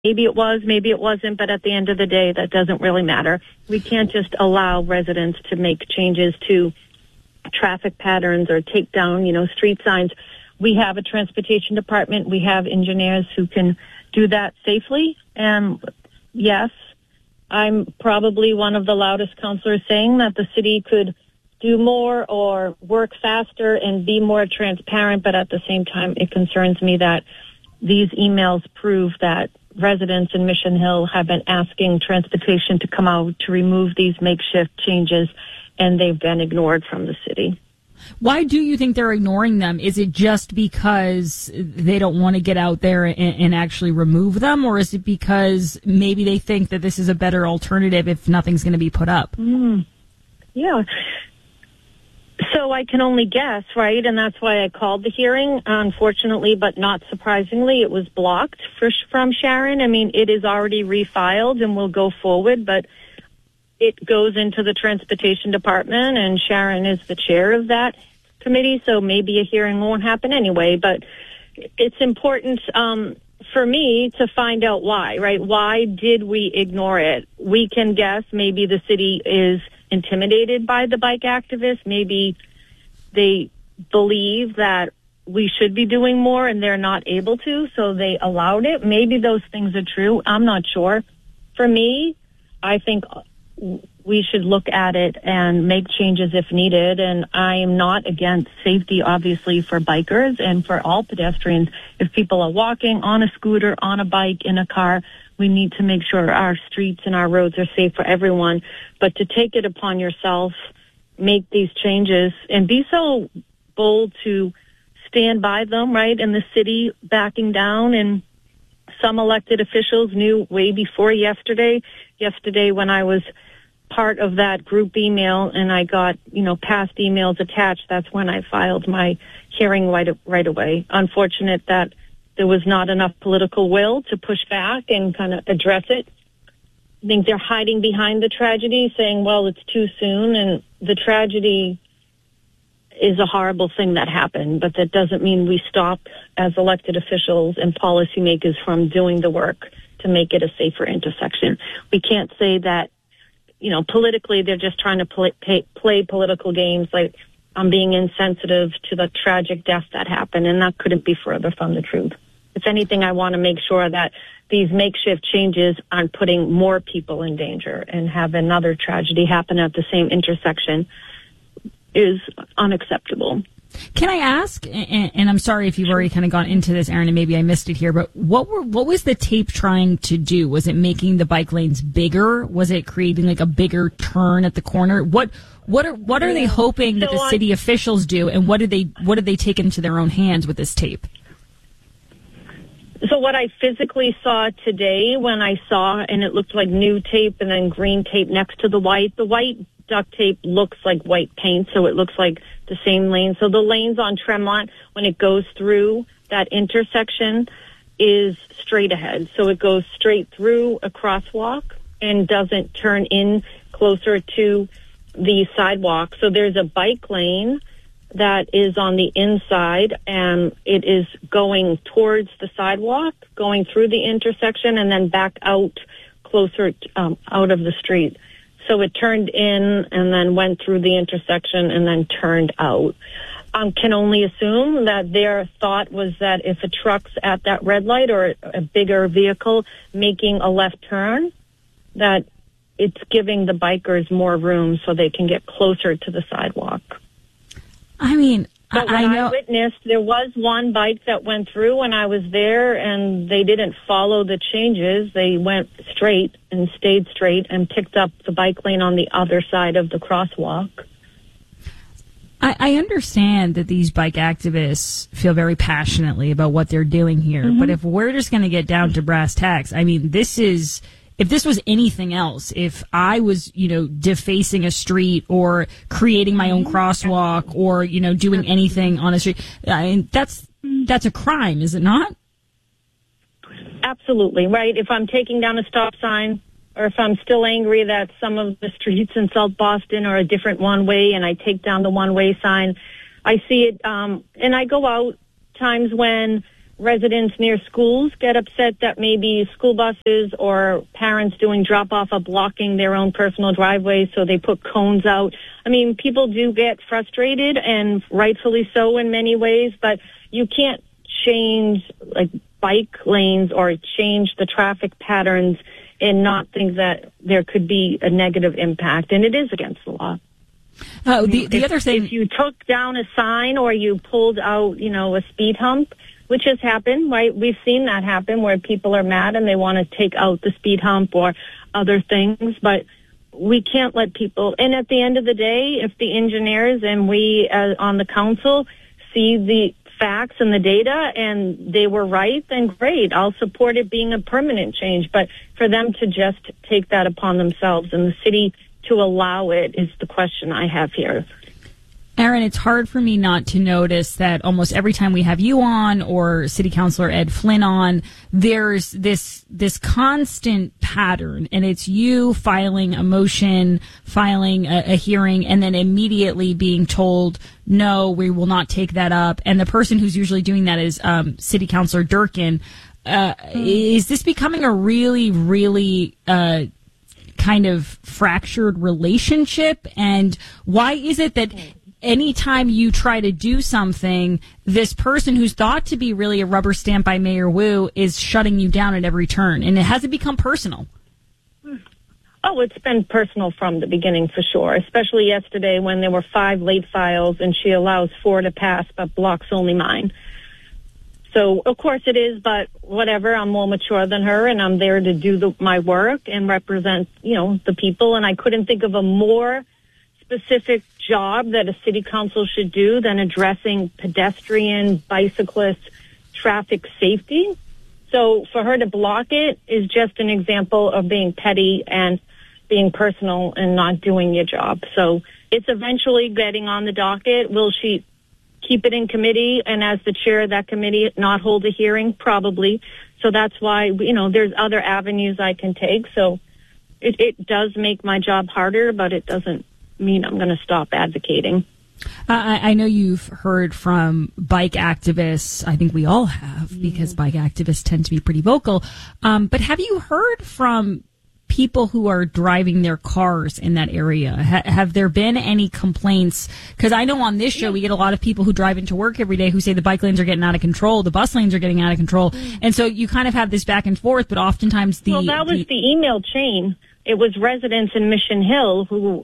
Maybe it was, maybe it wasn't, but at the end of the day, that doesn't really matter. We can't just allow residents to make changes to traffic patterns or take down, street signs. We have a transportation department. We have engineers who can do that safely. And yes, I'm probably one of the loudest counselors saying that the city could do more or work faster and be more transparent. But at the same time, it concerns me that these emails prove that residents in Mission Hill have been asking transportation to come out to remove these makeshift changes, and they've been ignored from the city. Why do you think they're ignoring them? Is it just because they don't want to get out there and actually remove them, or is it because maybe they think that this is a better alternative if nothing's going to be put up? Yeah. So I can only guess, right? And that's why I called the hearing. Unfortunately, but not surprisingly, it was blocked from Sharon. I mean, it is already refiled and will go forward, but it goes into the transportation department, and Sharon is the chair of that committee, so maybe a hearing won't happen anyway. But it's important for me to find out why, right? Why did we ignore it? We can guess maybe the city is intimidated by the bike activists. Maybe they believe that we should be doing more and they're not able to, so they allowed it. Maybe those things are true. I'm not sure. For me, I think we should look at it and make changes if needed. And I am not against safety, obviously, for bikers and for all pedestrians. If people are walking, on a scooter, on a bike, in a car, we need to make sure our streets and our roads are safe for everyone. But to take it upon yourself, make these changes, and be so bold to stand by them, right? And the city backing down, and some elected officials knew way before yesterday. Yesterday, when I was part of that group email and I got, past emails attached, that's when I filed my hearing right away. Unfortunate that there was not enough political will to push back and kind of address it. I think they're hiding behind the tragedy, saying, well, it's too soon. And the tragedy is a horrible thing that happened, but that doesn't mean we stop as elected officials and policymakers from doing the work to make it a safer intersection. We can't say that, politically they're just trying to play political games, like I'm being insensitive to the tragic death that happened, and that couldn't be further from the truth. If anything, I want to make sure that these makeshift changes aren't putting more people in danger, and have another tragedy happen at the same intersection is unacceptable. Can I ask, and I'm sorry if you've already kind of gone into this, Erin, and maybe I missed it here, but what was the tape trying to do? Was it making the bike lanes bigger? Was it creating like a bigger turn at the corner? What are they hoping that the city officials do, and what did they take into their own hands with this tape? So what I physically saw today, when I saw, and it looked like new tape and then green tape next to the white duct tape looks like white paint, so it looks like the same lane. So the lanes on Tremont, when it goes through that intersection, is straight ahead. So it goes straight through a crosswalk and doesn't turn in closer to the sidewalk. So there's a bike lane that is on the inside, and it is going towards the sidewalk, going through the intersection, and then back out closer out of the street. So it turned in and then went through the intersection and then turned out. Can only assume that their thought was that if a truck's at that red light or a bigger vehicle making a left turn, that it's giving the bikers more room so they can get closer to the sidewalk. I mean, but when I witnessed, there was one bike that went through when I was there, and they didn't follow the changes. They went straight and stayed straight and picked up the bike lane on the other side of the crosswalk. I understand that these bike activists feel very passionately about what they're doing here, but if we're just going to get down to brass tacks, I mean, if this was anything else, if I was, defacing a street or creating my own crosswalk or, doing anything on a street, that's a crime, is it not? Absolutely, right. If I'm taking down a stop sign, or if I'm still angry that some of the streets in South Boston are a different one-way and I take down the one-way sign, I see it, and I go out times when residents near schools get upset that maybe school buses or parents doing drop-off are blocking their own personal driveways, so they put cones out. I mean, people do get frustrated, and rightfully so in many ways, but you can't change like bike lanes or change the traffic patterns and not think that there could be a negative impact, and it is against the law. The other thing, if you took down a sign or you pulled out, a speed hump, which has happened, right? We've seen that happen where people are mad and they want to take out the speed hump or other things, but we can't let people. And at the end of the day, if the engineers and we on the council see the facts and the data and they were right, then great. I'll support it being a permanent change. But for them to just take that upon themselves and the city to allow it is the question I have here. Erin, it's hard for me not to notice that almost every time we have you on or City Councilor Ed Flynn on, there's this constant pattern, and it's you filing a motion, filing a hearing, and then immediately being told, no, we will not take that up. And the person who's usually doing that is City Councilor Durkin. Is this becoming a really, really kind of fractured relationship? And why is it that anytime you try to do something, this person who's thought to be really a rubber stamp by Mayor Wu is shutting you down at every turn? And it hasn't become personal. Oh, it's been personal from the beginning for sure, especially yesterday when there were 5 late files and she allows 4 to pass but blocks only mine. So, of course it is, but whatever, I'm more mature than her and I'm there to do my work and represent, the people. And I couldn't think of a more specific job that a city council should do than addressing pedestrian, bicyclist, traffic safety. So for her to block it is just an example of being petty and being personal and not doing your job. So it's eventually getting on the docket. Will she keep it in committee and as the chair of that committee not hold a hearing? Probably. So that's why, there's other avenues I can take. So it does make my job harder, but it doesn't mean I'm going to stop advocating. I know you've heard from bike activists. I think we all have, because bike activists tend to be pretty vocal. But have you heard from people who are driving their cars in that area? Have there been any complaints? Because I know on this show we get a lot of people who drive into work every day who say the bike lanes are getting out of control, the bus lanes are getting out of control. And so you kind of have this back and forth, but oftentimes Well, that was the email chain. It was residents in Mission Hill who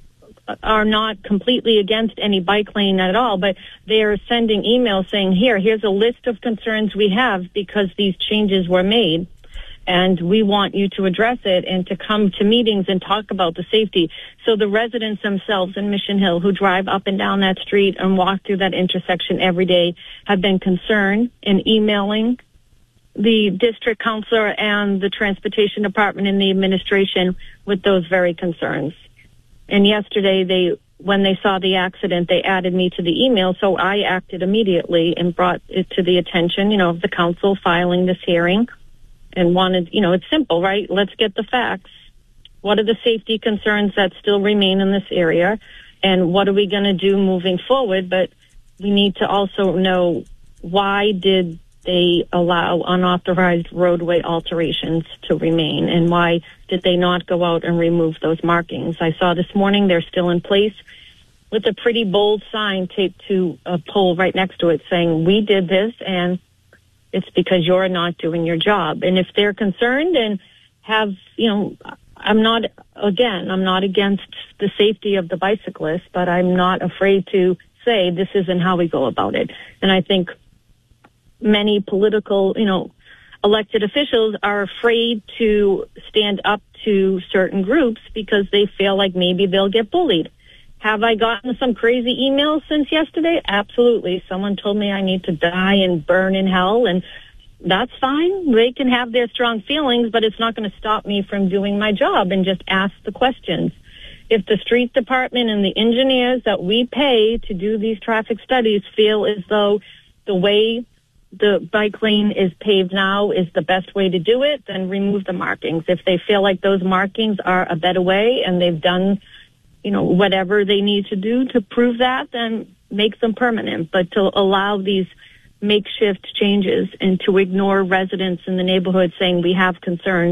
are not completely against any bike lane at all, but they are sending emails saying, here's a list of concerns we have because these changes were made, and we want you to address it and to come to meetings and talk about the safety. So the residents themselves in Mission Hill who drive up and down that street and walk through that intersection every day have been concerned and emailing the district councilor and the transportation department and the administration with those very concerns. And yesterday, when they saw the accident, they added me to the email, so I acted immediately and brought it to the attention, of the council filing this hearing and wanted, it's simple, right? Let's get the facts. What are the safety concerns that still remain in this area? And what are we going to do moving forward? But we need to also know, why did they allow unauthorized roadway alterations to remain, and why did they not go out and remove those markings? I saw this morning they're still in place with a pretty bold sign taped to a pole right next to it saying, we did this and it's because you're not doing your job. And if they're concerned and have, I'm not against the safety of the bicyclist, but I'm not afraid to say this isn't how we go about it. And I think many political, elected officials are afraid to stand up to certain groups because they feel like maybe they'll get bullied. Have I gotten some crazy emails since yesterday? Absolutely. Someone told me I need to die and burn in hell, and that's fine. They can have their strong feelings, but it's not going to stop me from doing my job and just ask the questions. If the street department and the engineers that we pay to do these traffic studies feel as though the way the bike lane is paved now is the best way to do it, then remove the markings. If they feel like those markings are a better way and they've done, whatever they need to do to prove that, then make them permanent. But to allow these makeshift changes and to ignore residents in the neighborhood saying we have concerns.